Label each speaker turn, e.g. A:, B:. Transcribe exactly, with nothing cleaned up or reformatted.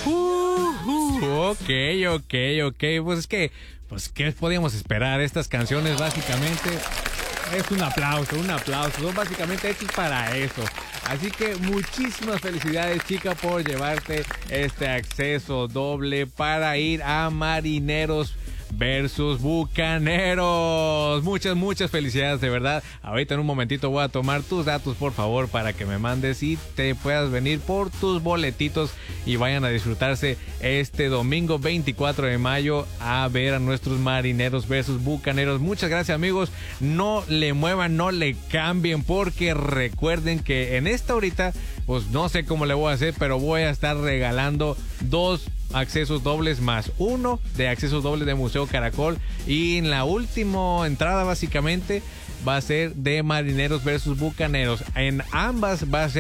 A: Uh, uh, ok, ok, ok. Pues es que, pues, ¿qué podíamos esperar? Estas canciones básicamente es un aplauso, un aplauso. Son básicamente hechos para eso. Así que muchísimas felicidades, chica, por llevarte este acceso doble para ir a Marineros versus Bucaneros. Muchas, muchas felicidades, de verdad. Ahorita en un momentito voy a tomar tus datos, por favor, para que me mandes y te puedas venir por tus boletitos y vayan a disfrutarse este domingo veinticuatro de mayo a ver a nuestros Marineros versus Bucaneros. Muchas gracias, amigos. No le muevan, no le cambien, porque recuerden que en esta ahorita, pues no sé cómo le voy a hacer, pero voy a estar regalando dos accesos dobles más uno de accesos dobles de Museo Caracol, y en la última entrada básicamente va a ser de Marineros versus Bucaneros. En ambas va a ser